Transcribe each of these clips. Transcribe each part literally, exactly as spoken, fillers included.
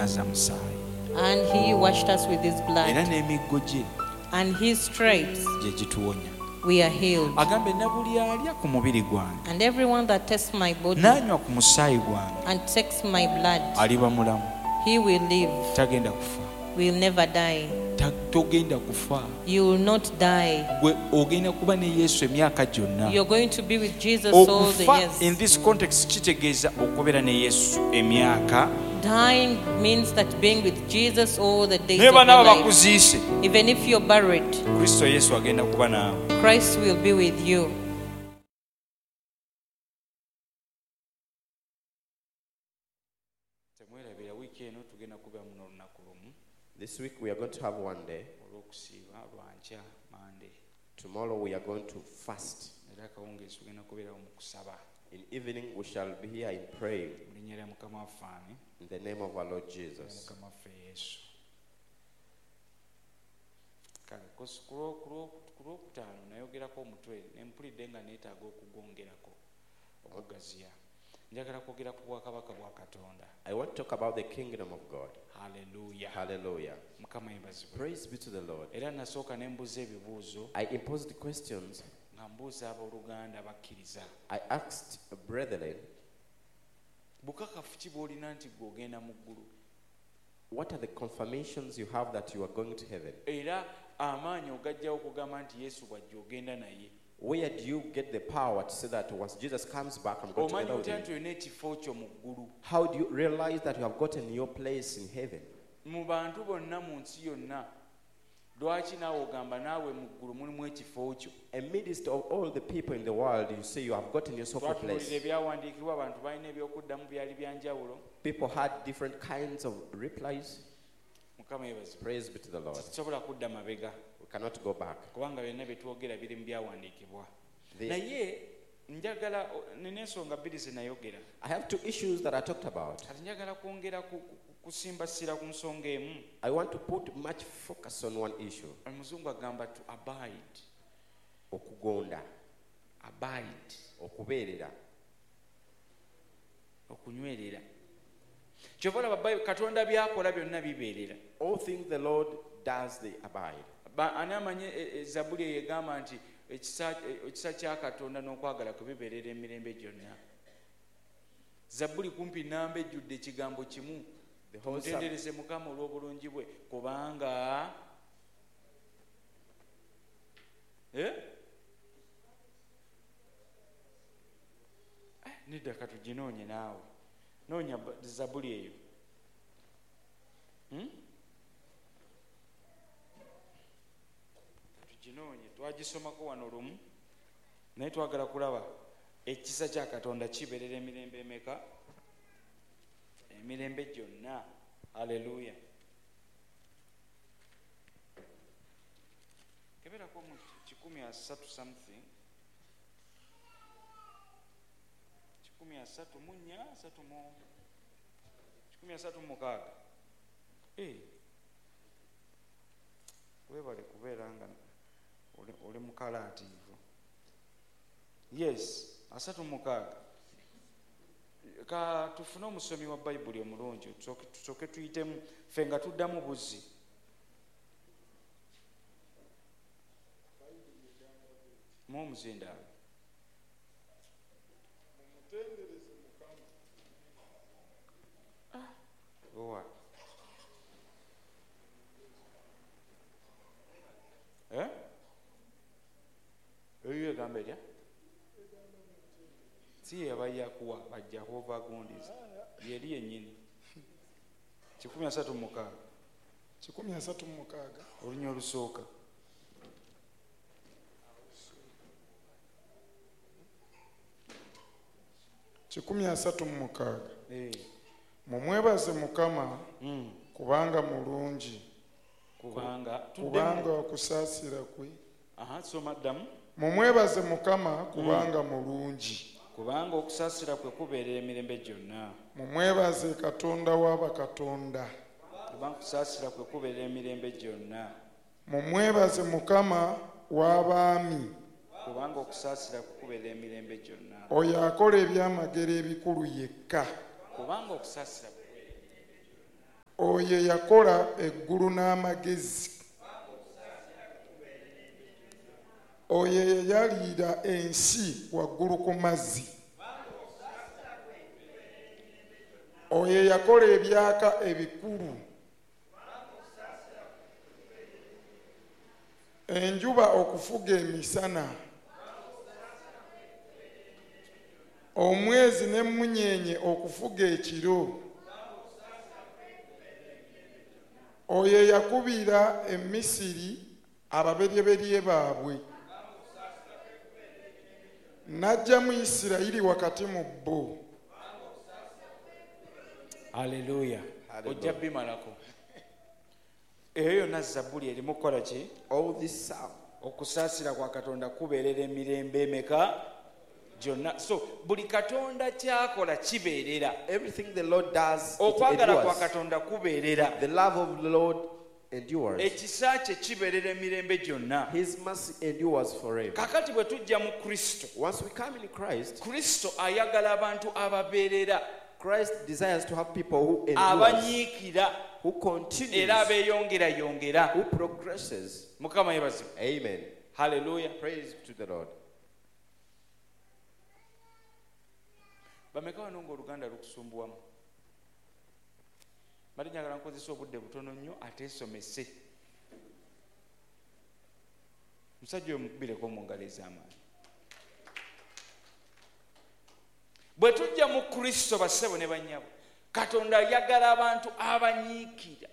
n'anaaza musaayi and he washed us with his era blood, n'emiggo gye and his stripes gye gituwonya. we are healed. Agambe na buli alya ku mubiri gwange And everyone that tastes my body n'anywa ku musaayi gwange and takes my blood, aliba mulamu, he will live, tagenda kufa. will never die. Ta- togenda kufa. You will not die. Gwe ogenda kuba ne Yesu emyaka gyonna. You're going to be with Jesus all the Okufa in years. this context kitegeeza okubeera ne Yesu emyaka. Dying means that being with Jesus all the days Naye of your banaaba life. bakuziise, Even if you're buried, Kristo Yesu agenda kuba naawe. Christ will be with you. Temwerabira wiiki eno tugenda kubeera muno olunaku lumu This week we are going to have one day. olw'okusiiba lwankya Mande. Tomorrow we are going to fast. Era akawungeezi tugenda kubeerawo mu kusaba. In evening we shall be here in praying Mu linnya lya Mukama waffe ani, in the name of our Lord Jesus. Mukama waffe Yesu. Kale kosi- ku lwo- ku lwo- ku lwokutaano nayogerako omutwe ne mpulidde nga neetaaga okugwongerako okugaziya. Njagala kwogera ku bwakabaka bwa Katonda. I want to talk about the kingdom of God. Haleluya. Hallelujah. Mukama yeebazibwe. Praise be to the Lord. Era nasooka ne mbuza ebibuuzo I imposed questions. nga mbuuza abooluganda bakkiriza. I asked brethren, Bukakafu ki bw'olina nti gwe ogenda mu ggulu? what are the confirmations you have that you are going to heaven? Era amaanyi ogajjawo okugamba nti Yesu bw'ajja ogenda naye. Where do you get the power to say that once Jesus comes back, I'm going to Omanyi together with otya him? nti olina ekifo kyo mu ggulu? How do you realize that you have gotten your place in heaven? Mu bantu bonna mu nsi yonna, lwaki naawe ogamba naawe mu ggulu mulimu ekifo kyo? Amidst of all the people in the world, you say you have gotten your sofa Twatunuulira place. ebyawandiikibwa, abantu balina ebyokuddamu byali bya njawulo. People had different kinds of replies. Mukama yeebazibwe. Praise be to the Lord. Tetusobola kudda mabega We cannot go back. kubanga byonna bye twogera biri mu byawandiikibwa. The- Naye njagala nina ensonga bbiri ze nayogera. I have two issues that I talked about. Kati njagala kwongera ku- ku- kusimbasira ku nsonga emu. I want to put much focus on one issue. Omuzungu agamba to abide. Okugonda, Abide. okubeerera. Okunywerera. Kyova olaba Bayibuli Katonda byakola byonna bibeerera. All things the Lord does, they abide. Ba- ani amanyi e- e- Zabbuli eyo egamba nti ekisa e- ekisa kya Katonda n'okwagala kwe bibeerera emirembe gyonna. Zabbuli kumpi nnamba ejjudde ekigambo kimu. The whole Psalm, Mutendereze Mukama olw'obulungi bwe kubanga eh? Eh, nedda katuginoonye naawe noonya ba- Zabbuli eyo. Hmm? Katuginoonye, twagisomako wano lumu naye twagala kulaba ekisa kya Katonda kibeerera emirembe emeka? Emirembe gyonna. Haleluya. Keberako mu kikumi asatu something. Kikumi asatu mu nnya, asatu mu kikumi asatu mu mukaaga. Eh. Weebale kubeera nga oli, oli mukalaatiivu. Yes, asatu mu mukaaga. Ka tufune omusomi wa Bayibuli omulungi tusooke tuyitemu ffe nga tuddamu buzzi. Mu omuzindaalo. Ah, owa. Eh? Eyo egamba erya? Si yabaya kuwa ba Jehovah Gondis. Yeri yennyini. kikumi asatu mu mukaaga. kikumi asatu mu mukaaga Olunya olusooka. kikumi asatu mu mukaaga Eh. mumwebaze Mukama Mm. kubanga mulungi, Kubanga kubanga tuddemu. okusaasira kwe. Aha, soma ddamu. Mumwebaze Mukama kubanga mulungi, Kubanga okusaasira kwe kubeerera emirembe gyonna. mumwebaze Katonda wa bakatonda. Kubanga okusaasira kwe kubeerera emirembe gyonna. Mumwebaze Mukama w'abaami, Kubanga okusaasira kwe kubeerera emirembe gyonna. oyo akola ebyamagero ebikulu yekka. Kubanga okusaasira kwe oyo yakola eggulu n'amagezi, oyo yayalira ensi waggulu ku mazzi, oyo yakola ebyaka ebikulu, enjuba okufuga emisana, omwezi n'emmunyeenye okufuga ekiro, oyo yakubira emisiri ababeryeberye baabwe, n'aggyamu Isirayiri wakati mu bo. Haleluya. Ojja bimalako. Eyo yonna Zabbuli erimu kukola ki? All this psalm. Okusaasira kwa Katonda kubeerera emirembe emeka gyonna. So buli Katonda kyakola kibeerera. Everything the Lord does, it Okwagala kwa endures. Katonda kubeerera. The love of the Lord endures. Ekisa kye kibeerera emirembe gyonna. His mercy endures forever. Kakati bwe tujja mu Kristo, Once we come in Christ, Kristo ayagala abantu ababeerera, Christ desires to have people who endure, abanyiikira who continues, era abeeyongerayongera. who progresses. Mukama yeebazibwe. Amen. Haleluya. Praise to the Lord. Bameka wano ng'Oluganda lukusumbuwamu? Bali njagala nkozesa obudde butono nnyo ateesomese. Musajja oyo mukubireko mu ngalo ez'amaanyi. Bwe tujja mu Kristo bassebo ne bannyabo, Katonda ayagala abantu abanyiikira,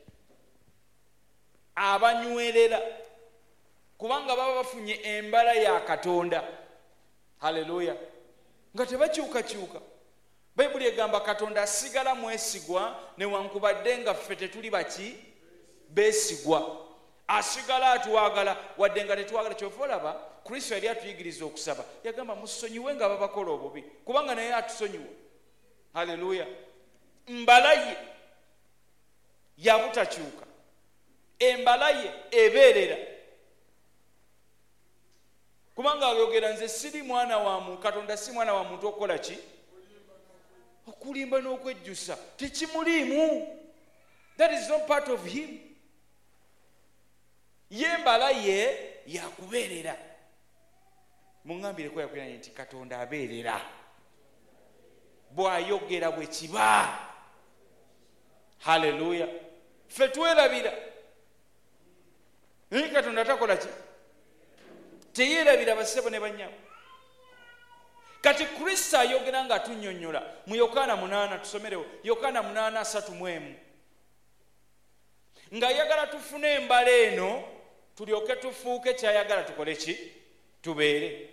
abanywerera, kubanga baba bafunye embala ya Katonda. Haleluya. Nga tebakyukakyuka. Bayibuli egamba Katonda asigala mwesigwa newankubadde nga ffe tetuli baki beesigwa. Asigala atwagala wadde nga tetwagala. Kyova olaba Kristo yali atuyigiriza okusaba, yagamba musonyiwe nga babakola obubi, kubanga naye atusonyiwa. Haleluya. Mbala ye yabutakyuka, embala ye ebeerera, kubanga ayogera nze siri mwana wa muntu, Katonda si mwana wa muntu okukola ki? Okulimba n'okwejjusa tekimuliimu. That is not part of him. Ye mbala ye yakubeerera. Muŋŋambireko yakwiranye nti Katonda abeerera, bw'ayogera bwe kiba. Haleluya. Ffe twerabira naye Katonda takola ki? Teyeerabira bassebo ne bannyabo. Kati Kristo ayogera nga atunnyonnyola mu Yokaana munaana, tusomerewo Yokaana munaana asatu mu emu, ng'ayagala tufune embala eno tulyoke tufuuke kyayagala tukole ki? Tubeere.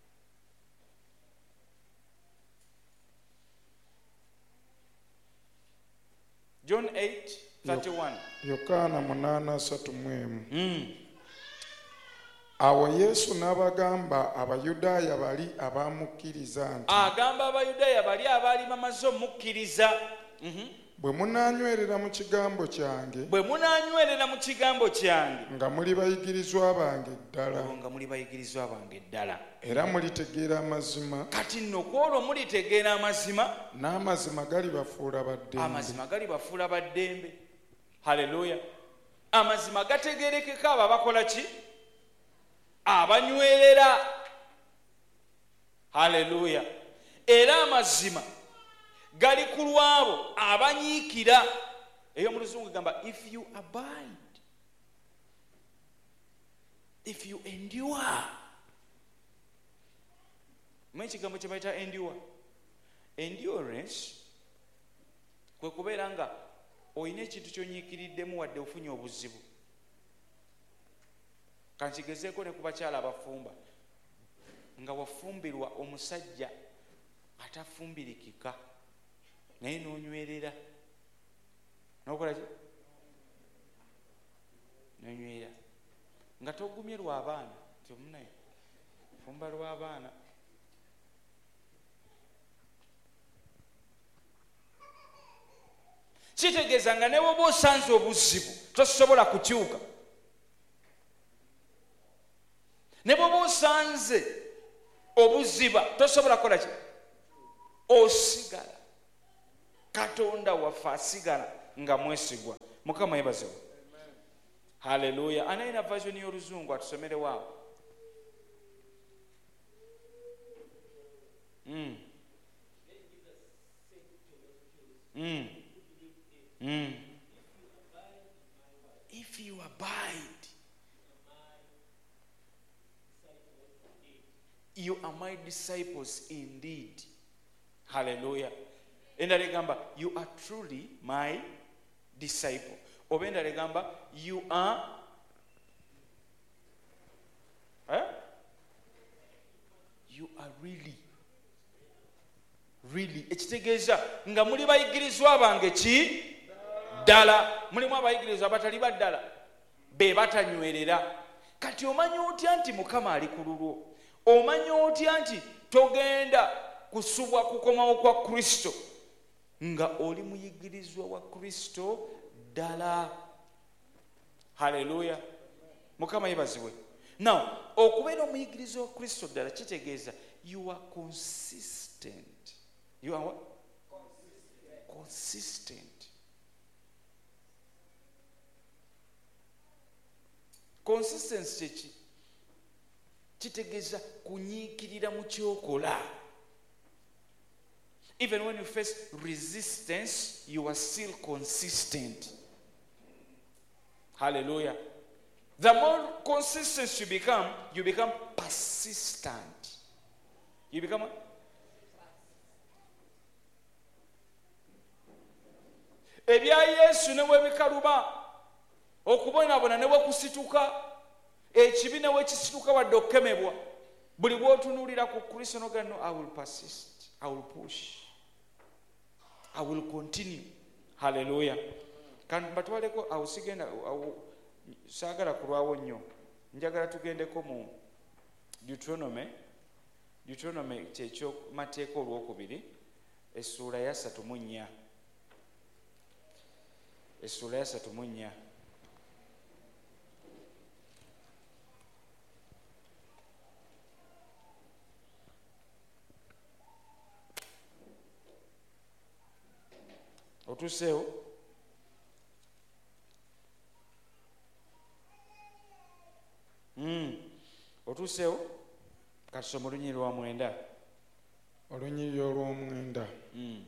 John eight thirty-one. Yokaana munaana asatu mu emu. Mm. Awo Yesu n'abagamba Abayudaaya bali abaamukkiriza nti, Agamba Abayudaaya bali abaali bamaze omukkiriza, Mhm. bwe munaanywerera mu kigambo kyange bwe munaanywerera mu kigambo kyange nga muli bayigirizwa bange ddala, olwo nga muli bayigirizwa bange ddala, era mulitegeera amazima, kati nno kwolwo mulitegeera amazima, n'amazima galibafuula baddembe. amazima gali bafuula baddembe. Haleluya. Amazima gategeerekeka abo abakola ki? Abanywerera. Haleluya. Era amazima gali ku lwabo abanyiikira. Eyo mu Luzungu gamba if you abide, if you endure. Mwe ekigambo kye bayita endure. Endurance kwe kubeera nga olina ekintu ky'onyiikiriddemu wadde ofunye obuzibu. Kankigezeeko ne ku bakyala abafumba, nga wafumbirwa omusajja atafumbirikika naye n'onywerera, n'okola ki? N'onywerera nga togumye lw'abaana, nti omunaye fumba lw'abaana. Kitegeeza nga ne bw'oba osanze obuzibu tosobola kukyuka, ne bw'oba osanze obuziba tosobola kukola ki? Osigala. Katonda waffe asigala nga mwesigwa. Mukama yebaziwe. Haleluya. Anaina version y'oluzungu atusomere waawo. Mm. Mm. Mm. If you abide, you are my disciples indeed. Hallelujah. Endala egamba, you are truly my disciple. Oba endala egamba, you are eh? You are really really ekitegeeza nga muli bayigirizwa bange ki ddala. Mulimu abayigirizwa abatali baddala be batanywerera. Kati omanyi otya nti Mukama ali ku lulwo? Omanyi otya nti togenda kusubwa kukomawo kwa Kristo nga oli muyigirizwa wa Kristo ddala? Haleluya. Mukama yebaziwe. Now okubeera omuyigirizwa wa Kristo ddala kitegeeza you are consistent. You are what? Consistent. Consistent. Consistency ki? Kitegeeza kunyiikirira mu kyokola. Even when you face resistance, you are still consistent. Hallelujah. The more consistent you become, you become persistent. You become what? Ebya Yesu ne webikaluba okubonaabona ne wekusituka ekibi ne wekisituka wadde okukemebwa buli bw'otunuulira ku Kristo n'ogamba no, I will persist, I will push, I will continue. Hallelujah. Kandi batwaleko awo sigenda saagala kulwawo nnyo, njagala tugendeko mu Deuteronomy Deuteronomy kyekyo mateeka olwokubiri essuula ya ssatu mu nnya essuula ya ssatu mu nnya otuseewo mm. otuseewo katusoma olunyiri lwa mwenda olunyiri olw'omwenda. mm.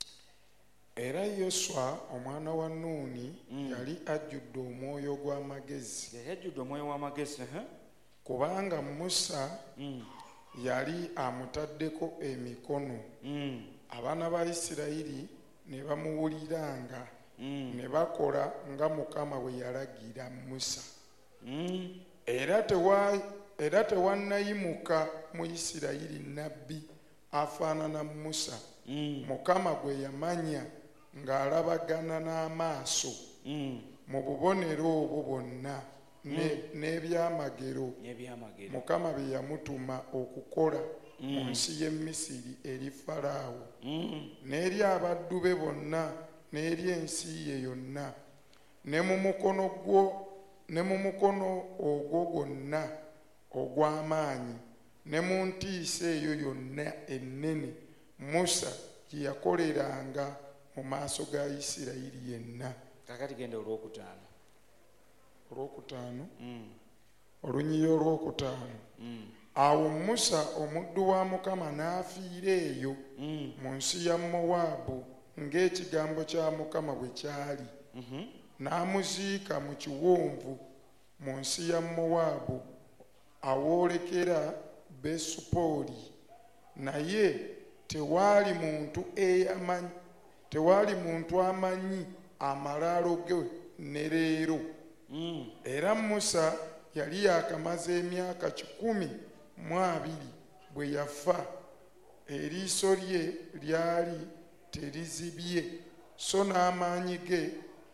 Era Yoswa omwana wa Nuuni mm. yali ajjudde omwoyo gw'amagezi. Yali ajjudde omwoyo w'amagezi uh-huh. kubanga Musa mm. yali amutaddeko emikono. mm. Abaana ba Isirayiri ne bamuwuliranga mm. ne bakola nga Mukama bwe yalagira Musa. mm. Era tewa era tewannayimuka mu Isirayiri nnabbi afaanana Musa. mm. Mukama gwe yamanya ng'alabagana n'amaaso mm. mu bubonero obwo bwonna n'ebyamagero n'ebyamagero Mukama bye yamutuma okukola mm. mu nsi y'e Misiri eri Falaawo mm. n'eri abaddu be bonna n'eri ensi ye yonna ne mu mukono gwo ne mu mukono ogwo gwonna ogw'amaanyi ne mu ntiisa eyo yonna ennene Musa gye yakoleranga mu maaso ga Isirayiri yenna. Kakati genda olwokutaano. Olwokutaano mm. olunyiri olwokutaano mm. awo Musa omuddu wa Mukama n'afiira eyo mm. mu nsi ya Mowaabu ng'ekigambo kya Mukama bwe kyali. mm-hmm. N'amuziika mu kiwonvu mu nsi ya Mowaabu awoolekera Besupooli. Naye tewaali muntu eyamanyi tewaali muntu amanyi amalaalo ge ne leero. mm. Era Musa yali yakamaze emyaka kikumi mu abiri bwe yafa. Eriiso lye lyali terizibye so n'amaanyi ge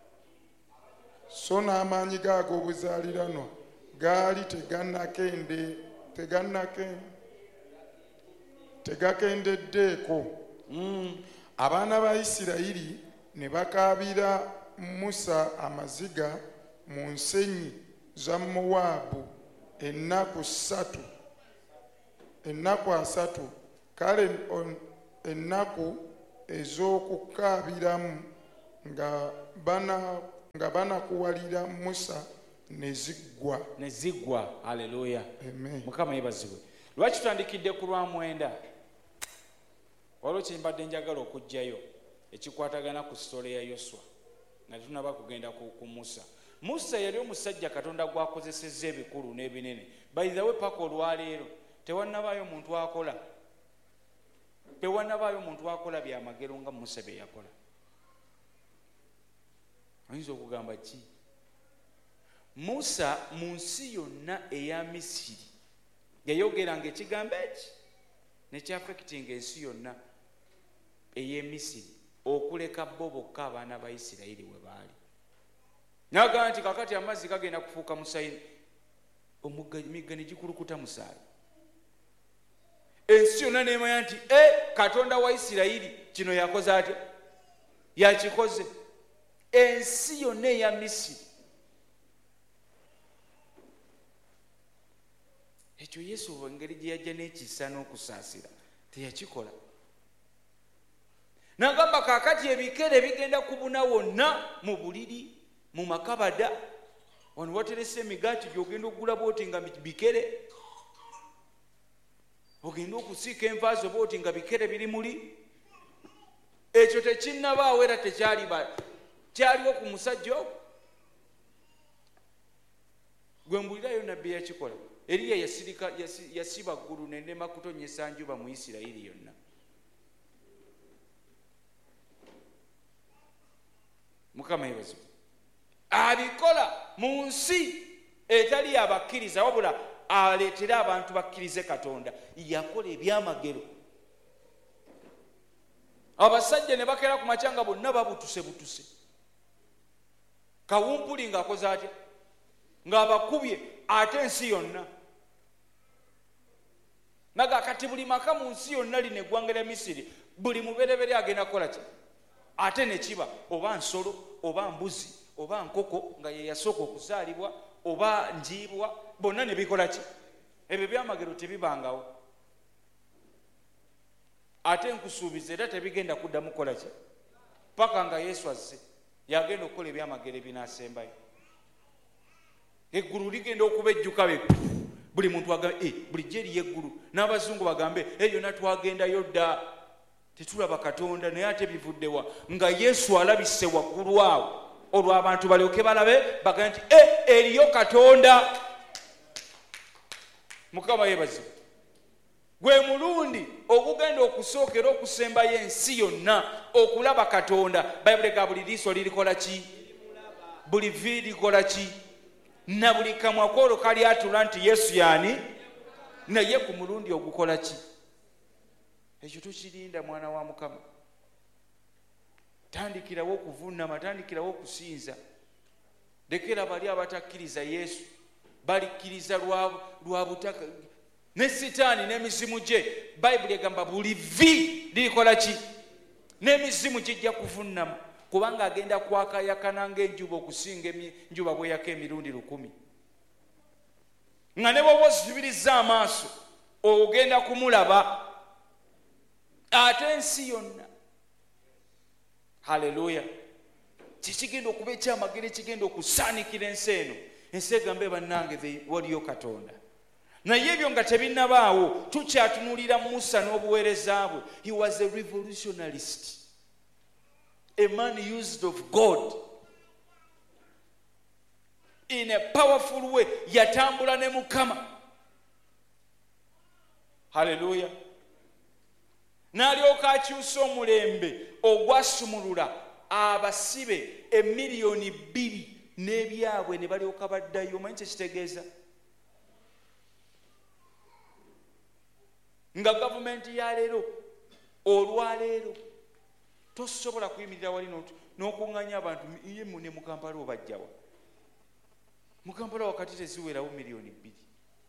so n'amaanyi ge ag'obuzaaliranwa gaali tegannakende tegannakende tegakendeddeeko. mm. Abaana ba Isirayiri ne bakaabira Musa amaziga mu nsenyi za Mowaabu ennaku ssatu ennaku asatu. Kale ennaku ez'okukaabiramu nga bana nga banakuwalira Musa ne ziggwa. ne ziggwa. Haleluya. Amen. Mukama yebazibwe. Lwaki tutandikidde ku lwa mwenda? Waliwo kye mbadde njagala okugjayo ekikwatagana ku sitole ya Yoswa nga tunaba kugenda ku, ku Musa. Musa yali omusajja Katonda gwakozesezza ebikulu n'ebinene. By the way, paka olwaleero tewannabaayo muntu akola tewannabaayo muntu akola byamagero nga Musa bye yakola. Oyinza okugamba ki? Musa mu nsi yonna eya Misiri yayogeranga ekigambo eki nekyaffekitinga ensi yonna ey'e Misiri okuleka bo bokka abaana ba Isirayiri we baali. N'agamba nti kakati amazzi gagenda kufuuka musayini, emigga ne gikulukuta musaayi. Ensi yonna neemanya nti e Katonda wa Isirayiri kino yakoze atya? Yakikoze. Ensi yonna eya Misiri. Ekyo Yesu engeri gye yajja n'ekisa n'okusaasira teyakikola. N'agamba kaakati ebikere bigenda kubuna wonna mu buliri, mu makabada. Wano waterese emigaati gy'ogenda okugula booti nga bikere. Ogenda okusiika envaazo booti nga bikere biri muli. Ekyo tekinnabaawo era tekyali kyaliwo ku musajja ogwo. Gwe mbulirayo nabbi yakikola. Eriya yasirika yasiba ggulu n'enema kutonnyesa njuba mu Isirayiri yonna. Mukama yebazibwe. Abikola mu nsi etali yabakkiriza wabula aleetera abantu bakkirize Katonda. Yakola ebyamagero. Abasajja ne bakera ku macanga bonna babutuse butuse. Kawumpuli ng'akoze atya? Ng'abakubye ate ensi yonna. Naga kati buli maka mu nsi yonna lino eggwanga lya Misiri buli muberebere agenda kukola ki? Ate ne kiba oba nsolo oba mbuzi oba nkoko nga ye yasooka okuzaalibwa oba njiibwa bonna ne bikola ki? Ebyo byamagero tebibangawo. Ate nkusuubiza era tebigenda kuddamu kukola ki? Paka nga Yesu azze yagenda okukola ebyamagero ebinaasembayo. Eggulu ligenda okuba ejjuka be. Buli muntu agambe, eh, bulijjo eriyo eggulu. N'abazungu bagambe, eh, yonna twagendayo dda. Tetulaba Katonda naye ate bivuddewa nga Yesu alabise waggulu awo. Olwo abantu balyoke balabe bagambe nti, eh, eriyo Katonda. Mukama yebazibwe. Gwe mulundi ogugenda okusookera okusembayo ensi yonna okulaba Katonda. Bayibuli ga buli liiso lirikola ki? Buli vi likola ki? Na buli kamwa kolo kali atula nti Yesu yani naye ku mulundi ogukola ki? Ekyo tukirinda mwana wa Mukama. Tandikirawo okuvuunama, tandikirawo okusinza. Lekera bali abatakkiriza Yesu balikkiriza lwa butaka ne Sitaani n'emizimu gye. Bayibuli egamba buli vi lirikola ki? N'emizimu gijja kuvuunama. Kubanga agenda kwakayakana ng'enjuba okusinga enjuba bweyaka emirundi lukumi. Nga ne bw'oba osibiriza amaaso ogenda kumulaba ate ensi yonna. Haleluya. Kikigenda okuba ekyamagero ekigenda okusaanikira ensi eno. Ensi egambe bannange waliyo Katonda. Naye ebyo nga tebinnabaawo tukyatunulira Musa n'obuweereza bwe. He was a revolutionarist. A man used of God in a powerful way. Yatambula ne Mukama. Hallelujah. N'alyoka akyusa omulembe ogwasumulula abasibe emiliyoni bbiri n'ebyabwe ne balyoka baddayo. Omanyi kye kitegeeza? Nga gavumenti ya leero olwaleero tosobola kuyimirira wali n'okuŋŋanya abantu ye ne mu Kampala obajjawa. Mu Kampala wakati teziwerawo miliyoni bbiri.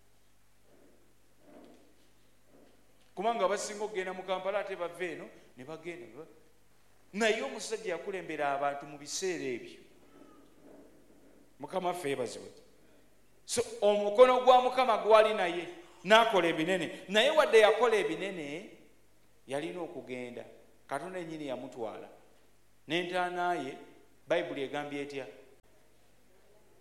Kubanga abasinga okugenda mu Kampala ate bava eno ne bagenda. Naye omusajja yakulembera abantu mu biseera ebyo. Mukama ffe yeebazibwe. So omukono gwa Mukama gwali naye n'akola ebinene. Naye wadde yakola ebinene yalina okugenda. Katonda ennyini yamutwala n'entaana ye. Bayibuli egambye etya?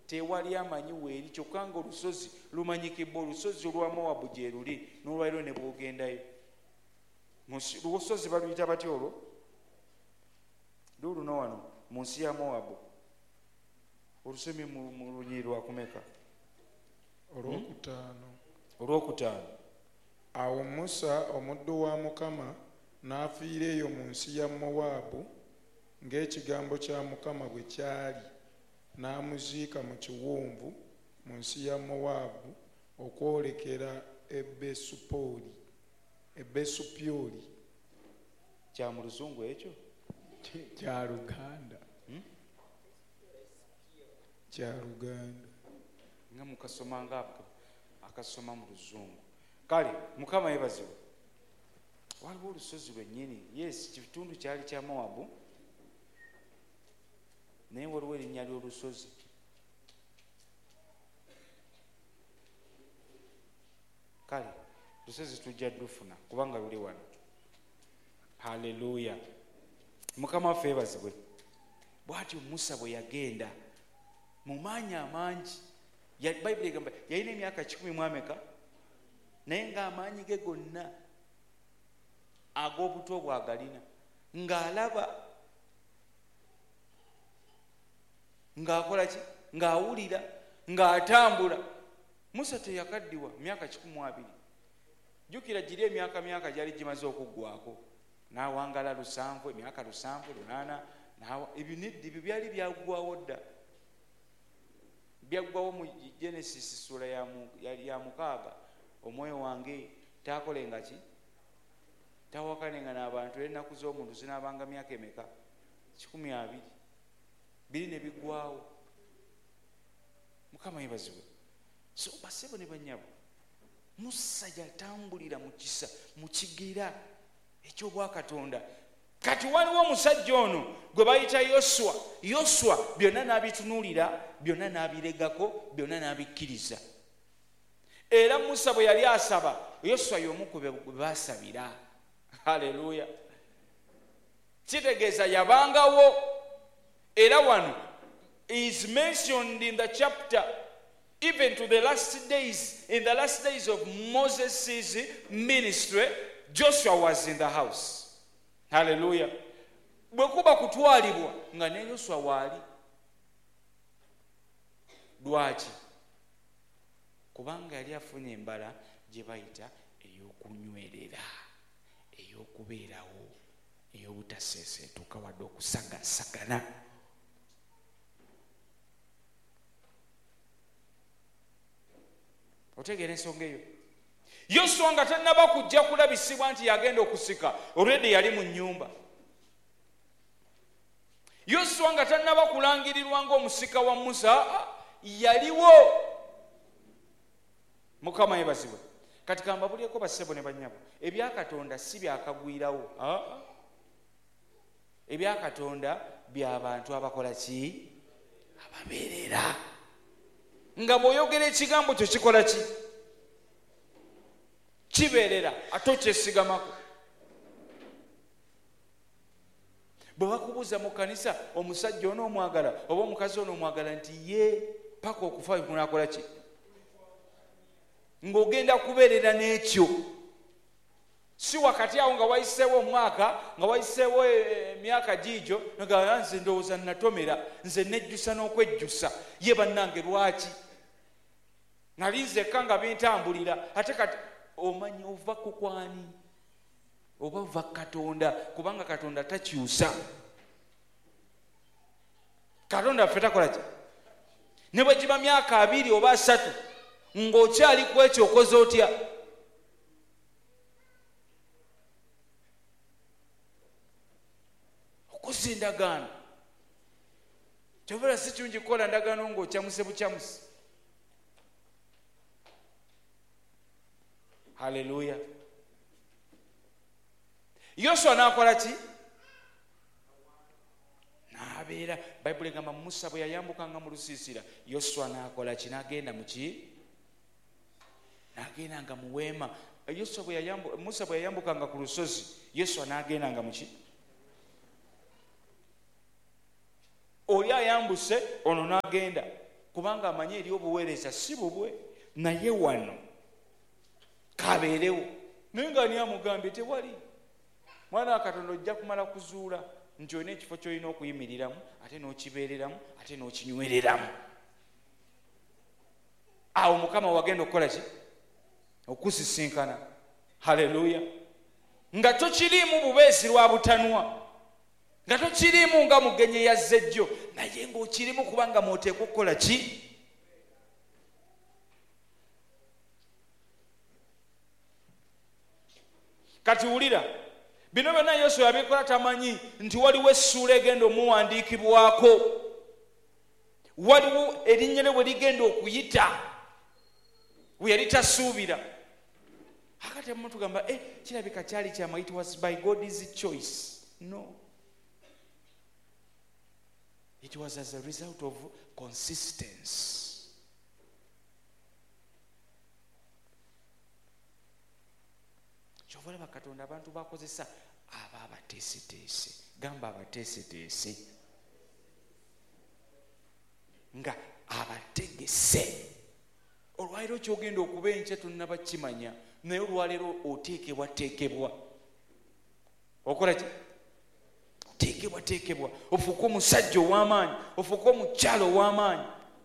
tewali amanyi weeri kyokka nga olusozi lumanyikibwa olusozi olwa Mowabu gye luli n'olwaliro ne bwogendayo olusozi baluyita batya olwo luluno wano mu nsi ya Mowabu olusomye mu lunyiri lwakumeka olwokutaano olwokutaano. Awo Musa omuddu wa Mukama n'afiira eyo mu nsi ya Mowaabu ng'ekigambo kya Mukama bwe kyali, n'amuziika mu kiwonvu mu nsi ya Mowaabu okwolekera e Besupoli e Besupyoli. Kya mu luzungu ekyo kya Luganda kya Luganda nga mukasoma nga akasoma mu luzungu. Kale Mukama yeebazibwe. Waliwo olusozi lwennyini, yes, kitundu kyali kya Mowabu naye waliwo erinnya ly'olusozi. Kale lusozi tujja dufuna kubanga luli wano. Haleluya. Mukama waffe yeebazibwe. Bw'atyo Musa bwe yagenda mu maanyi amangi, Bayibuli egamba yalina emyaka kikumi mu ameka, naye ng'amaanyi ge gonna ag'obuto bwagalina, ng'alaba ng'akola ki ng'awulira ng'atambula. Musa teyakaddiwa myaka kikumi mu abiri. Jjukira giri emyaka myaka gyali gimaze okuggwako, n'awangala lusanvu emyaka lusanvu lunaana ebiniddi byo byali byaggwawo dda, byaggwawo mu Genesis sura ya mukaaga. Omwoyo wange taakolenga ki tawakanenga n'abantu ennaku z'omuntu zinaabanga myaka emeka kikumi abiri biri ne biggwawo. Mukama yeebazibwe. So basebo ne banyabo, Musa yatambulira mu kisa mu kigera eky'obwakatonda. Kati waliwo omusajja ono gwe bayita Yoswa. Yoswa byonna n'abitunuulira, byonna n'abiregako, byonna n'abikkiriza. Era Musa bwe yali asaba, Yoswa y'omu ku be baasabira. Haleluya. Kitegeeza yabangawo. Era wano is mentioned in the chapter even to the last days. In the last days of Moses' ministry, Joshua was in the house. Haleluya. Bwe kuba kutwalibwa nga ne Yoswa waali. Lwaki? Kubanga yali afunye embala gye bayita ey'okunywerera, ey'okubeerawo, ey'obutaseeseetuka wadde okusagasagana. Otegeera ensonga eyo? Yoswa nga tannaba kujja kulabisibwa nti yagenda okusika, already yali mu nnyumba. Yoswa nga tannaba kulangirirwa ng'omusika wa Musa, yaliwo. Mukama yeebazibwe. Kati kambabulyeko bassebo ne bannyabo, ebyakatonda si byakagwirawo. Ebyakatonda by'abantu abakola ki? Ababeerera. Nga bw'oyogera ekigambo kyo kikola ki? Kibeerera, ate okyesigamako. Bwe bakubuuza mu kkanisa omusajja onoomwagala oba omukazi onoomwagala nti ye paka okufa kunaakola ki? Ng'ogenda kubeerera n'ekyo. Si wakati awo nga wayiseewo omwaka, nga wayiseewo emyaka giigyo, nga nze ndowooza natomera, nze nejjusa n'okwejjusa. Ye bannange lwaki? Nali nzekka nga bintambulira, ate kati omanyi ova ku kwani? Oba ova Katonda, kubanga Katonda takyusa. Katonda ffe takola ki? Ne bwe giba myaka abiri oba asatu, ng'okyali ku ekyo okoze otya? Okoze endagaano. Kyovera si kirungi kukola ndagaano ng'okyamuse bukyamuse. Haleluya. Yoswa n'akola ki? N'abeera. Bayibuli egamba Musa bwe yayambukanga mu lusiisira, Yoswa n'akola ki? N'agenda mu ki? N'agendanga mu weema. Yoswa bwe yayambu Musa bwe yayambukanga ku lusozi, Yoswa n'agendanga mu ki? Oli ayambuse ono n'agenda kubanga amanyi eri obuweereza si bubwe naye wano kabeerewo. Naye nga ani amugambye tewali. Mwana wa Katonda ojja kumala kuzuula nti olina ekifo ky'olina okuyimiriramu ate n'okibeereramu ate n'okinywereramu. Awo Mukama wagenda okukola ki? Okusisinkana. Haleluya. Nga tokiriimu bubeezi lwa butanwa, nga tokiriimu nga mugenyi yazze jjo, naye ng'okirimu kubanga mw'oteekwa okukola ki? Kati wulira, bino byonna Yesu yabikola tamanyi nti waliwo essuula egenda omuwandiikibwako, waliwo erinnya lye bwe ligenda okuyita we yali tasuubira. Akati abamu tugamba eh, kirabika kyali kyama, it was by God's choice. No, it was as a result of consistency. Kyovola bakatonda abantu bakozesa aba abateeseteese, gamba abateeseteese nga abategese. Olwaleero kyogenda okuba enkya tonnaba kimanya, naye olwaleero oteekebwa teekebwa. Okola ki? Oteekebwa teekebwa. Ofuuka omusajja ow'amaanyi, ofuuka omukyalo ow'amaanyi.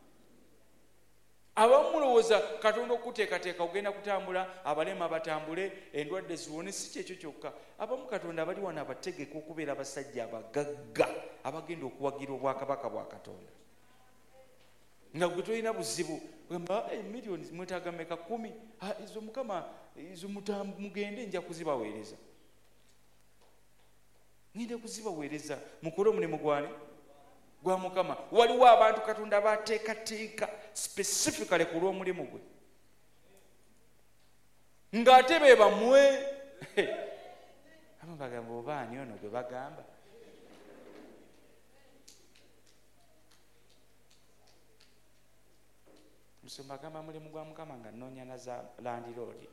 Abamu mulowooza Katonda okuteekateeka ogenda kutambula, abalema batambule, endwadde ziwone. Si kyekyo kyokka. Abamu Katonda abali wano abategeka okubeera abasajja abagagga abagenda okuwagira obwakabaka bwa Katonda. Nga gwe tolina buzibu gamba emiliyoni mwetaaga meka kumi, izo Mukama izo mugende nja kuzibaweereza. Ngende kuzibaweereza mukole omulimu gwane gwa Mukama. Waliwo abantu Katonda bateekateeka specifically ku lw'omulimu gwe, ng'ate be bamwe abamu bagamba oba ani ono gwe bagamba. Musumba agamba mulimu gwa Mukama nga nnoonya na za landiroodi.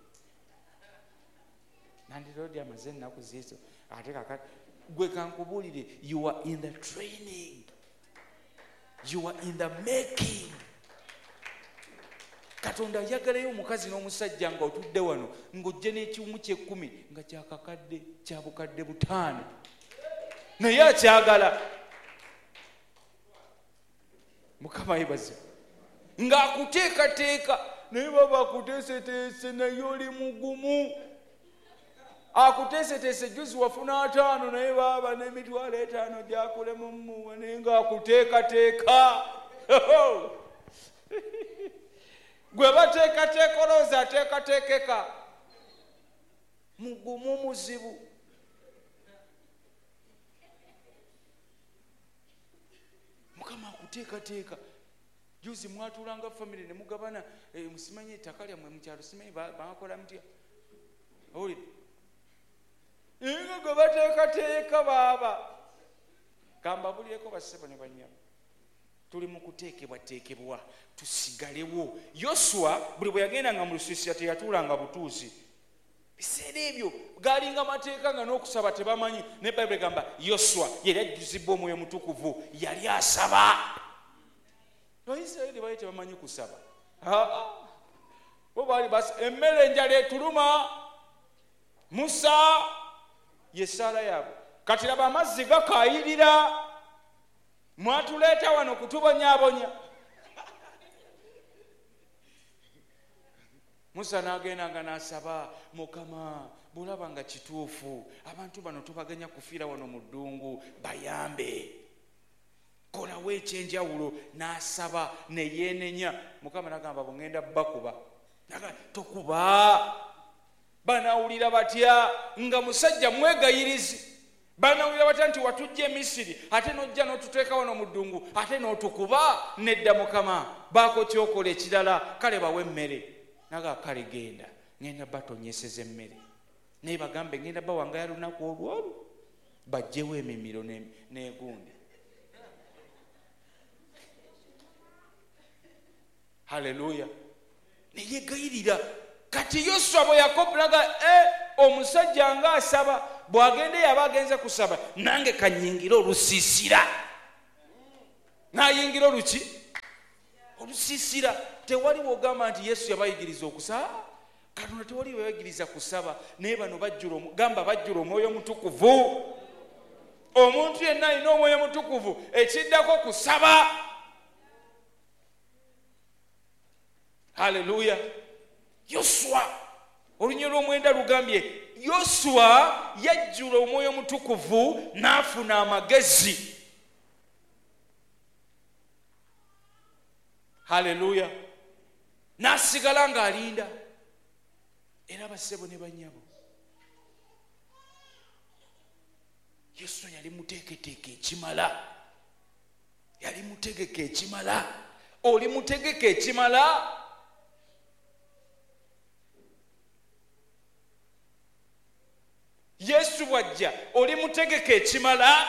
Landiroodi amaze ennaku ziizo ate kakati gwe kankubuulire, you are in the training, you are in the making. Katonda ayagalayo omukazi n'omusajja nga otudde wano ng'ojje n'ekiwumu ky'ekkumi nga kyakakadde kya bukadde butaano, naye akyagala. Mukama yeebazibwe. Ng'akuteekateeka naye baba akuteeseteese naye oli mugumu. Akuteeseteese juzi wafuna ataano naye baba n'emitwalo etaano gyakulemu mmuwa, naye ng'akuteekateeka. Gwe bateekateeka olowooza ateekateekeka, mugumu muzibu. Mukama akuteekateeka. Juzi mwatulanga family ne mugabana e, musimanye ettaka lyammwe mu kyalo, simanyi bakola mutya? Owulire? Ingo gwe bateekateeka baaba. Kambabulireko bassebo ne bannyabo. Tuli mu kuteekebwateekebwa, tusigalewo. Yoswa buli bwe yagendanga mu lusiisira teyatuulanga butuuzi. Biseera ebyo gaalinga mateeka nga n'okusaba tebamanyi. Ne Bayibuli egamba Yoswa yali ajjuzibwa Omwoyo Mutukuvu, yali asaba. Abayisirayiri baali tebamanyi kusaba. Bo baali basi emmere enjala etuluma, Musa yesaala yaabwe. Kati laba amazzi gakaayirira, mwatuleeta wano kutubonyaabonya. Musa n'agendanga n'asaba, Mukama bw'olaba nga kituufu, abantu bano tubaganya kufiira wano mu ddungu, bayambe. Kolawo ekyenjawulo. N'asaba ne yeenenya. Mukama n'agamba bw'ŋŋenda bakuba. N'agamba tokuba. Banaawulira batya nga musajja mwegayirizi? Banaawulira batya nti watujja e Misiri ate n'ojja n'otuteeka wano mu ddungu ate n'otukuba? Nedda Mukama, baako kyokola ekirala, kale bawe emmere. N'agamba kale genda, ŋŋenda batonyeseza emmere. Naye bagambe ŋŋenda bawangaya lunaku olwolu, bajjewo emimiro n'egundi. Haleluya. Neyegayirira. Kati Yoswa bwe yakopulaga e omusajja nga asaba, bw'agende yaba agenze kusaba, nange kanyingira olusiisira. N'ayingira oluki? olusiisira tewali wogamba nti Yesu yabayigiriza okusaba. Katonda tewali bayigiriza kusaba naye bano bajjula gamba bajjula omwoyo mutukuvu. Omuntu yenna alina omwoyo mutukuvu ekiddako kusaba. Haleluya. Yoswa olunyiro lw'omwenda lugambye Yoswa yajjula omwoyo mutukuvu n'afuna amagezi. Haleluya. N'asigala ng'alinda. Era basebo ne banyabo Yesu yali muteeketeeke ekimala. Yali mutegeke ekimala. Oli mutegeke ekimala. Yesu bwajja oli mutegeke ekimala.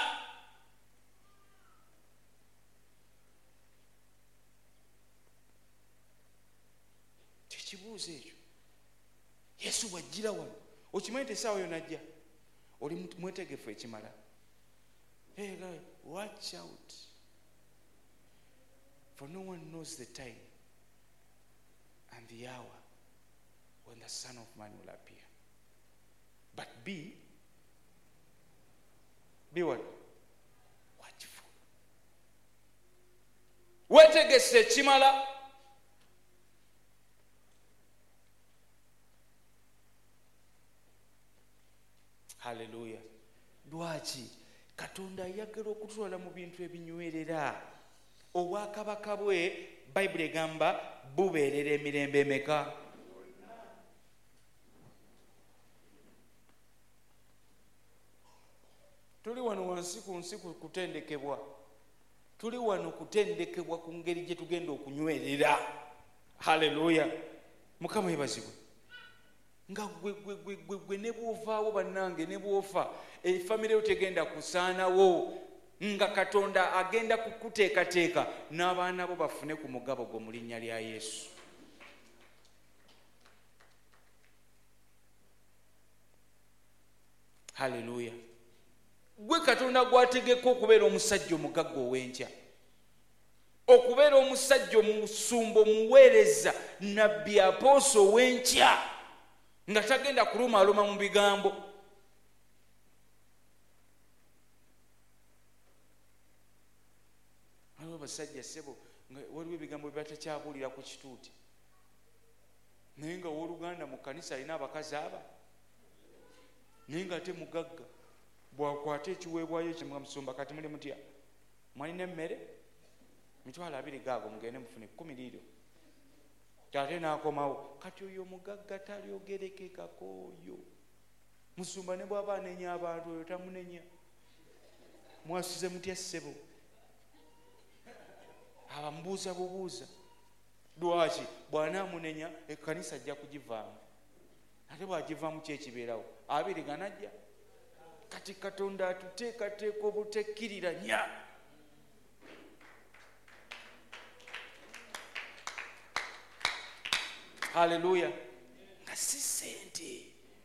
Tekibuuzo ekyo. Yesu bwajjira wano okimanyi nti essaawa yonajja oli mwetegefu ekimala. Hey guys, watch out, for no one knows the time and the hour when the Son of Man will appear. But be be what? Watchful. Wetegese ekimala. Hallelujah. Lwaki Katonda ayagala okutwala mu bintu ebinywerera. Obwakabaka bwe Bayibuli egamba bubeerera emirembe emeka? Tuli wano wansi ku nsi kutendekebwa. Tuli wano kutendekebwa ku ngeri gye tugenda okunywerera. Hallelujah. Mukama yebazibwe. Nga gwe gwe gwe gwe gwe ne bwovaawo bannange ne bwofa efamire yo tegenda kusaanawo nga Katonda agenda kukuteekateeka n'abaana bo bafune ku mugabo gwo mu linnya lya Yesu. Haleluya. Gwe Katonda gwategeka okubeera omusajja omugagga ow'enkya, okubeera omusajja omusumba omuweereza nabbi apooso ow'enkya nga tagenda kulumaaluma mu bigambo. Waliwo basajja ssebo nga waliwo ebigambo bye batakyabuulira ku kituuti naye nga owooluganda mu kkanisa alina abakazi aba naye nga ate mugagga. Bwakwata ekiweebwayo ekyo nga musumba kati muli mutya mwalina emmere mitwalo abiri gaago mugende mufune kkumi liiro ate n'akomawo. Kati oyo mugagga talyogerekekako oyo musumba ne bw'aba anenya abantu oyo tamunenya. Mwasuze mutya ssebo? Abamubuuza bubuuza. Lwaki? Bw'anaamunenya ekkanisa ajja kugivaamu ate bw'agivaamu ki ekibeerawo? Abiri ganajja. Kati Katonda atuteekateeka obutekkiriranya. Haleluya. Nga si ssente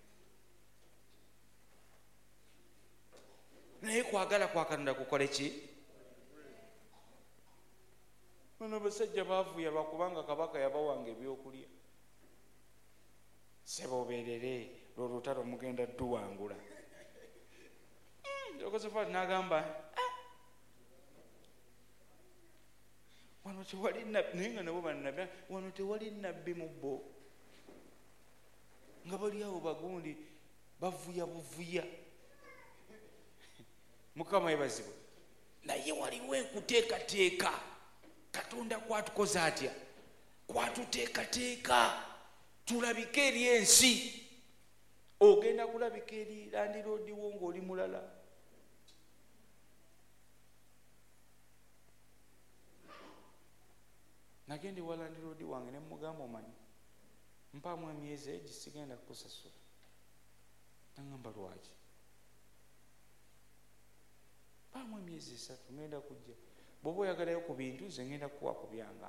naye kwagala kwa Katonda kukole ki? Bano basajja baavuya lwakubanga kabaka yabawanga ebyokulya. Seboberere lwolutalo mugenda tuwangula. Josephat n'agamba wano tewali nabbi, naye nga nabo bannabbi, wano tewali nabbi mu bo. Nga bali awo bagundi bavuya buvuya. Mukama yebazibwe. Naye waliwo enkuteekateeka. Katonda kwatukoze atya? Kwatuteekateeka tulabike eri ensi. Ogenda kulabika eri landiroodi wo ng'oli mulala. Nagende wa landiroodi wange ne mugamba omanyi mpaamu emyezi egi sigenda kukusasula. Nangamba lwaki? Mpaamu emyezi esatu ngenda kujja. Bw'oba oyagalayo ku bintu nze ngenda kukuwa ku byange.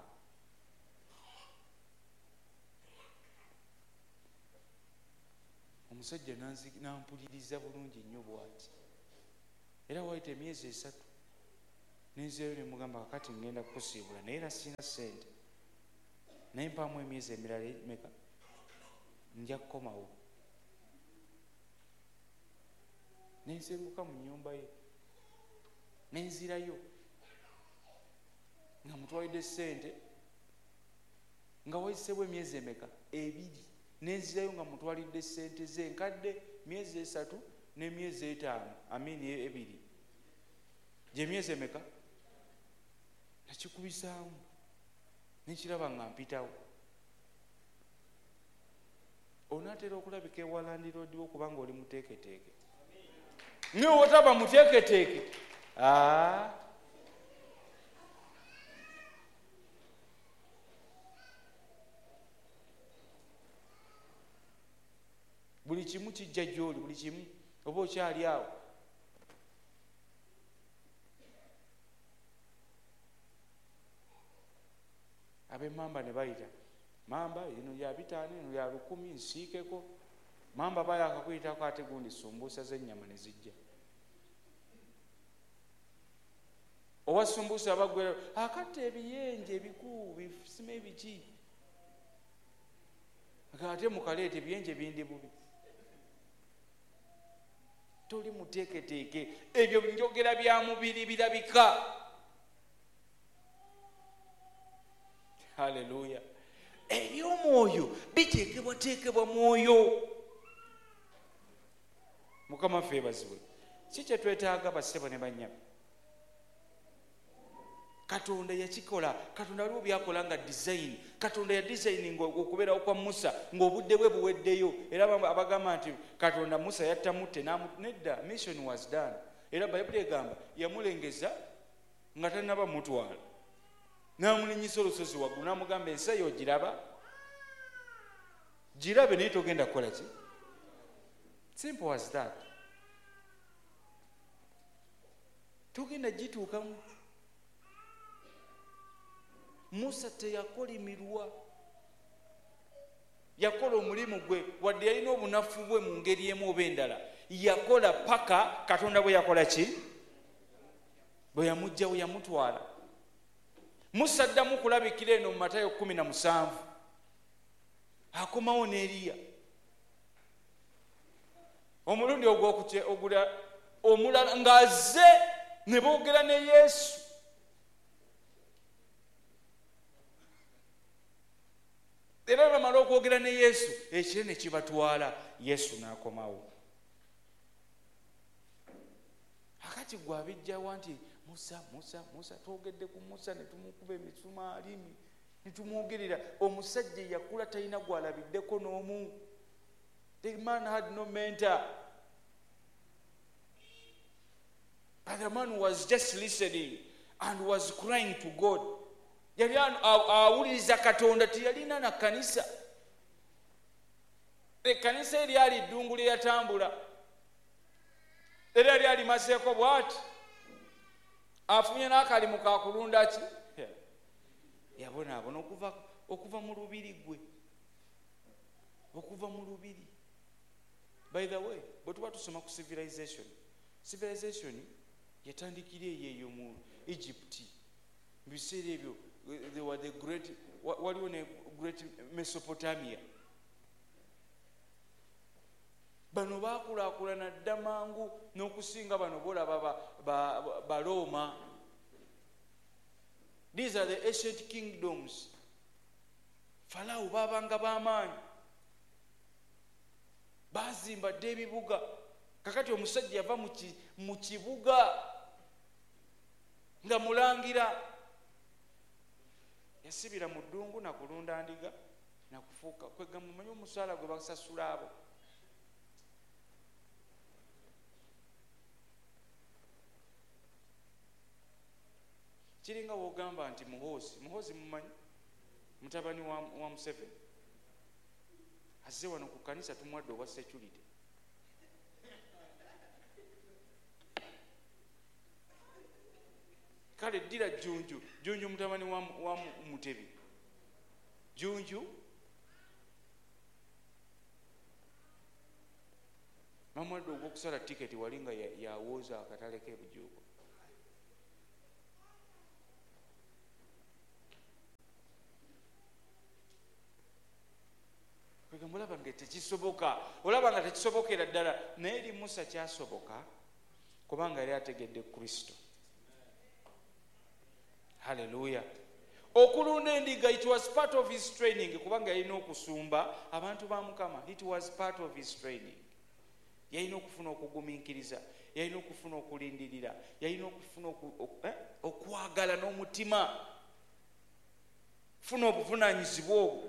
Omusajja nampuliriza bulungi nnyo bw'ati. Era wayita emyezi esatu nenzeeyo ne mugamba kakati ngenda kukusiibula naye era sina ssente. naye mpaamu emyezi emirala meka nja kukomawo. Nensenguka mu nnyumba ye nenzirayo nga mutwalidde ssente nga wayiseewo emyezi emeka ebiri, nenzirayo nga mutwalidde ssente ze nkadde myezi esatu n'emyezi etaano amini ebiri, gye myezi emeka nakikubisaamu nekiraba nga mpitawo. Onaatera okulabika ewalandiroodiwo okubanga oli muteeketeeke, naye wotaba muteeketeeke aa buli kimu kijja gy'oli, buli kimu oba okyali awo. Ab'emmamba ne bayita, mamba lino lya bitaano lino lya lukumi nsiikeko. Mamba bayakakuyitako ate gundi sumbuusa z'ennyama ne zijja. Owa sumbuusa abagwera akatta ebiyenje ebikuu bifusima ebiki ate mukaleeta ebiyenje bindi bubi. Toli muteeketeeke, ebyo njogera bya mubiri birabika. Haleluya. Eby'omwoyo biteekebwateekebwa mwoyo. Mukama ffe bazibwe. Si kye twetaaga bassebo ne bannyabo. Katonda yakikola. Katonda waliwo byakola nga design. Katonda ya designing okubeerawo kwa Musa ng'obudde bwe buweddeyo. Era abagamba nti Katonda Musa yattamutte nedda, mission was done. Era Bayibuli egamba yamulengeza nga tannaba mutwala. N'amulinyisa olusozi waggulu n'amugamba ensi eyo ogiraba? Girabe naye togenda kukola ki? Simple as that. Togenda gituukamu. Musa teyakolimirwa, yakola omulimu gwe wadde yalina obunafu bwe mu ngeri emu oba endala. Yakola paka Katonda bwe yakola ki? Bwe yamugjawo yamutwala. Musa addamu kulabikira eno mu Matayo kumi na musanvu. Akomawo ne Eriya. Omulundi ogula omulala ng'azze ne boogera ne Yesu. Era bamala okwogera ne Yesu, ekire ne kibatwala, Yesu n'akomawo. Akati gwe abijjawa nti Musa, Musa, Musa, twogedde ku Musa ne tumukuba emisumaali ne tumwogerera. Omusajja yakula talina gwalabiddeko n'omu. The man had no mentor. But the man was just listening and was crying to God. Yali awuliriza Katonda, tiyalina na kanisa. Ekkanisa eryali ddungu lye yatambula. Era lyali maseeko bw'ati. Afunye n'akalimu ka kulunda ki? Yabonaabona okuva okuva mu lubiri gwe. Okuva mu lubiri. By the way, bwe tuba tusoma ku civilization. Civilization yatandikira eyo mu Egypt. Mu biseera ebyo they were the great, waliwo ne great Mesopotamia. Bano baakulaakulana dda mangu n'okusinga bano bolaba ba Roma. These are the ancient kingdoms. Farao baabanga b'amaanyi. Baazimba dda ebibuga. Kakati omusajja yava mu kibuga nga mulangira. Yasibira mu ddungu na kulunda ndiga na kufuuka kwega mumanyi omusaala gwe basasula abo. Kiringa wogamba nti Muhoozi, Muhoozi mumanyi mutabani wa, wa Museveni azze wano ku kanisa tumwadde owa security. Kale ddira Jjunju, Jjunju mutabani wa, wa Mutebi. Jjunju mamwadde ogw'okusala tiketi wali nga yawooza akatale k'ebujuuko. tekisoboka, olaba nga tekisobokera ddala, naye eri Musa kyasoboka kubanga yali ategedde Kristo. Haleluya. Okulunda endiga, it was part of his training, kubanga yalina okusumba abantu ba Mukama. It was part of his training. Yalina okufuna okugumiikiriza, yalina okufuna okulindirira, yalina okufuna okwagala n'omutima, funa obuvunaanyizibwa obwo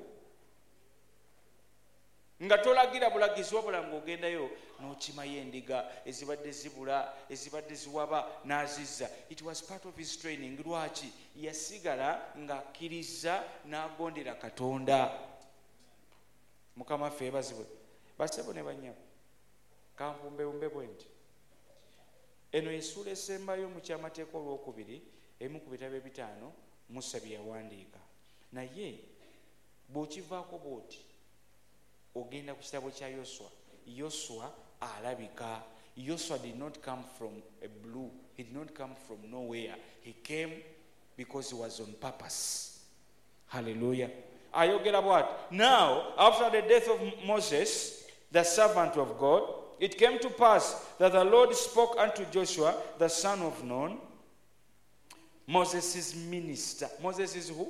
nga tolagira bulagizi wabula ng'ogendayo n'okimayo endiga ezibadde zibula, ezibadde ziwaba n'azizza. It was part of his training. Lwaki? Yasigala ng'akkiriza n'agondera Katonda. Mukama ffe ebazibwe basebo ne bannyabo kanfumbewumbe bwe nti eno essuula esembayo mu kyamateeka olwokubiri emu ku bitabo ebitaano Musa bye yawandiika, naye bw'okivaako bw'oti ogenda ku kitabo kya Yoswa. Yoswa alabika. Yoswa did not come from a blue. He did not come from nowhere. He came because he was on purpose. Hallelujah. Ayogera bw'ati. Now, after the death of Moses, the servant of God, it came to pass that the Lord spoke unto Joshua, the son of Nun, Moses' minister. Moses is who?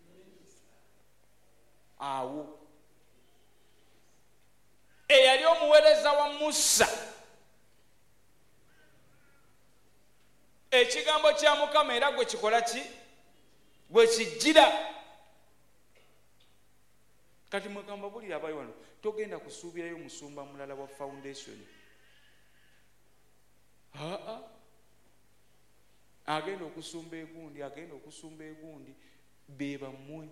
Awo. Eyali omuweereza wa Musa. Ekigambo kya Mukama era gwe kikola ki? Gwe kijjira. Kati mwekamba bulira abayi wano, togenda kusuubirayo musumba mulala wa foundation. Aa. Agenda okusumba egundi, agenda okusumba egundi, beba mmwe.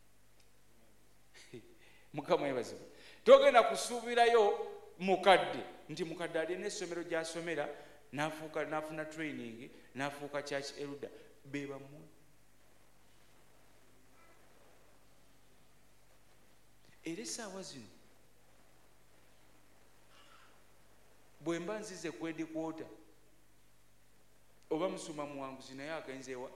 Mukama yebazibu. Togenda kusuubirayo mukadde nti mukadde alina essomero gy'asomera n'afuuka n'afuna training n'afuuka church elder, beba mmwe. Era essaawa zino bwe mba nzize kwedi kwota oba musuma muwanguzi naye agenzeewa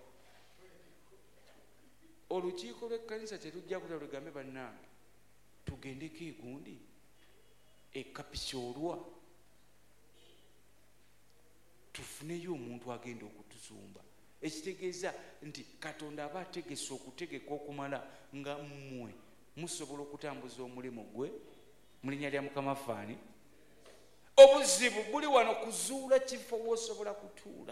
olukiiko lw'ekkanisa terujja kuta lugambe bannange tugendeko egundi ekapikyolwa tufuneyo omuntu agenda okutuzumba. Ekitegeeza nti Katonda aba ategese okutegeka okumala nga mmwe musobola okutambuza omulimu gwe mu linnya lya Mukama faani. Obuzibu buli wano kuzuula kifo w'osobola kutuula.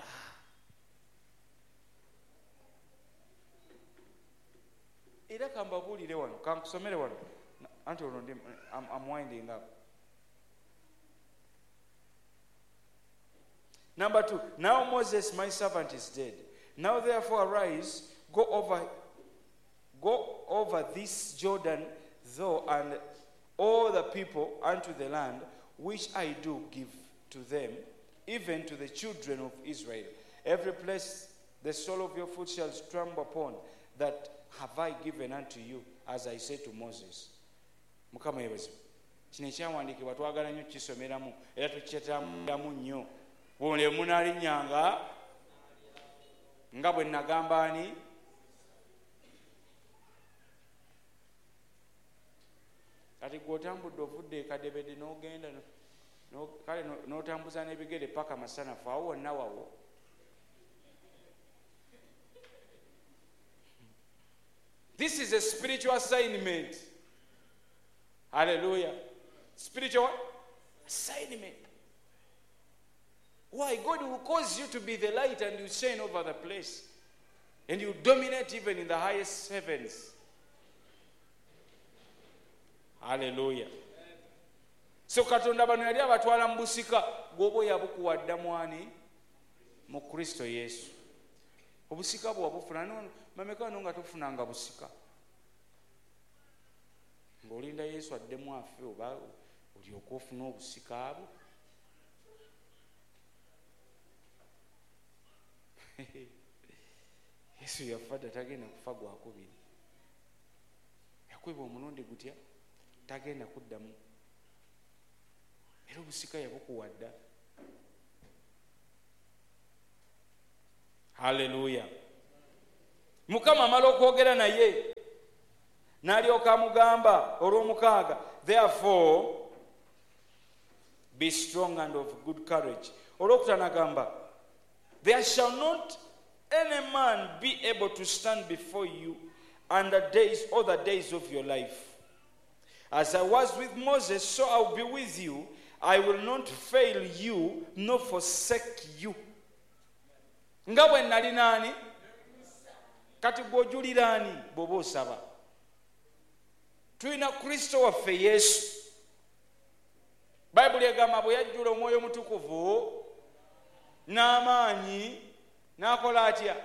Era kambabuulire wano, kankusomere wano anti olwo ndi I'm winding up. Number two, now Moses my servant is dead. Now therefore arise, go over go over this Jordan, thou and all the people unto the land which I do give to them, even to the children of Israel. Every place the sole of your foot shall trample upon, that have I given unto you, as I said to Moses. Mukama yebazibu. Kino ekyawandiikibwa twagala nnyo kisomeramu era tukyetambulamu nnyo. Bw'ole munaalinnyanga nga bwe nagamba ani? Kati gw'otambudde ovudde ekadebede n'ogenda kale n'otambuza n'ebigere paka masanafu awo wonna wawo. This is a spiritual assignment. Hallelujah. Spiritual assignment. Why? God will cause you to be the light and you shine over the place. And you dominate even in the highest heavens. Hallelujah. So Katonda bano yali abatwala mu busika gwobo yabukuwadda mwani mu Kristo Yesu. Obusika bwo wabufuna no mameka no nga tofunanga busika. Ng'olinda Yesu addemu afe oba olyoka ofuna obusika abo. Yesu yafadda tagenda kufa gwakubiri. Yakweba omulundi gutya tagenda kuddamu. Era obusika yabukuwadda. Hallelujah. Mukama amala okwogera naye n'alyoka amugamba olw'omukaaga, therefore be strong and of good courage. Olwokutaano agamba, there shall not any man be able to stand before you and the days, all the days of your life. As I was with Moses, so I will be with you. I will not fail you, nor forsake you. Nga bwe nali nani? Kati gw'ojuliraani bw'oba osaba. Tulina Kristo waffe Yesu. Bayibuli egamba bwe yajjula Omwoyo Mutukuvu n'amaanyi n'akola atya?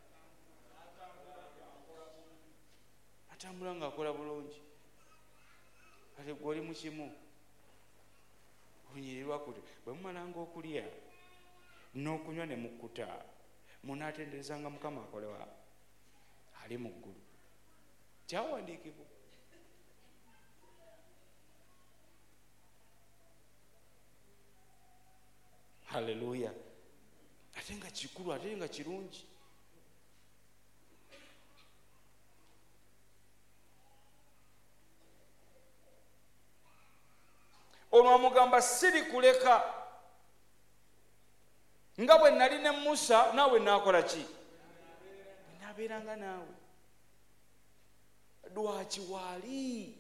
Atambula ng'akola bulungi. Ate gw'oli mu kimu onyirirwa kuti bwe mumalanga okulya n'okunywa ne mukkuta munaatenderezanga Mukama akolewa ali mu ggulu. Kyawandiikibwa. Haleluya. Ate nga kikulu, ate nga kirungi. Ono amugamba siri kuleka. Nga bwe nali ne Musa naawe naakola ki? Naabeeranga naawe. Lwaki waali?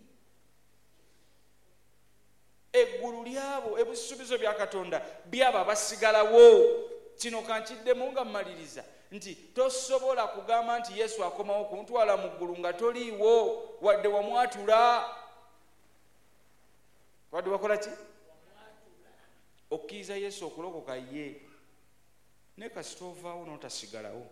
Eggulu lyabo, ebisuubizo bya Katonda byabo abasigalawo. Kino kankiddemu nga mmaliriza nti tosobola kugamba nti Yesu akomawo kuntwala mu ggulu nga toliiwo wadde wamwatula. Wadde wakola ki? Okkiriza Yesu okulokoka ye. Ne kasita ovaawo n'otasigalawo.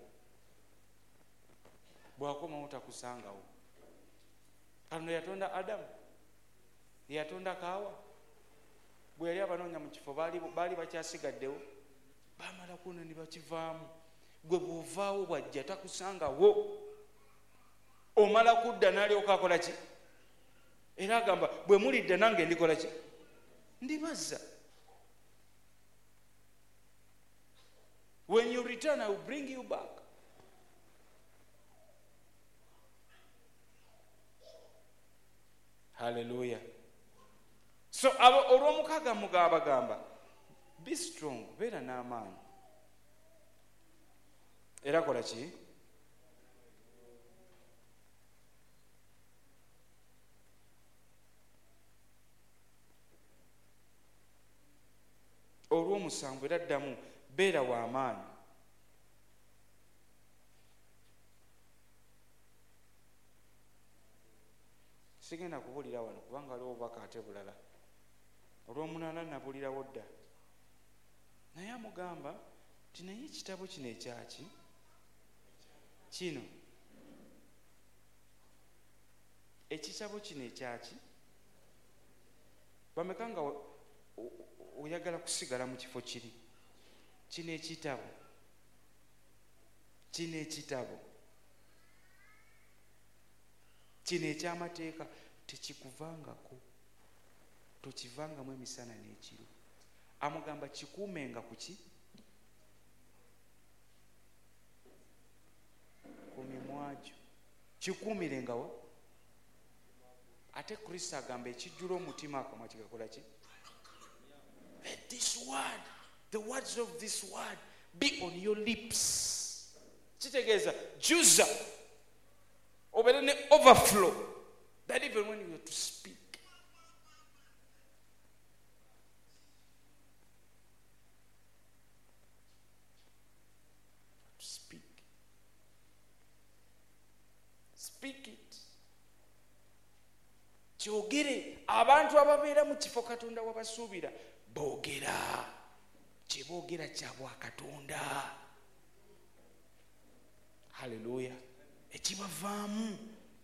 Bw'akomawo takusangawo. Katonda yatonda Adamu, yatonda Kaawa. Bwe yali abanoonya mu kifo baali bakyasigaddewo, baamala kuno ne bakivaamu. Gwe bw'ovaawo bw'ajja takusangawo. Omala kudda n'alyoka akola ki? Era agamba bwe mulidde nange ndikola ki? Ndibazza. When you return, I will bring you back. Hallelujah. So olw'omukaaga mugamba gamba, be strong, beera n'amaanyi. Era kola ki? Olw'omusanvu era ddamu beera w'amaanyi. Sigenda kubulira wano kubanga waliwo obubaka ate bulala. Olw'omunaana nabulirawo dda. Naye amugamba nti naye ekitabo kino ekyaki? Kino. Ekitabo kino ekyaki? Bameka nga oyagala kusigala mu kifo kiri? Kino ekitabo. Kino ekitabo. Kino eky'amateeka tekikuvangako. Tokivangamu emisana n'ekiro. Amugamba kikuumenga ku ki? Ku mimwa gyo. Kikuumirenga wa? Ate Kristo agamba ekijjula omutima akamwa kigakola ki? Let this word, the words of this word be on your lips. Kitegeeza juza obeere ne overflow that even when you are to speak. To speak. Speak it. Kyogere. Abantu ababeera mu kifo Katonda wabasuubira boogera. Kye boogera kya bwa Katonda. Hallelujah. Ekibavaamu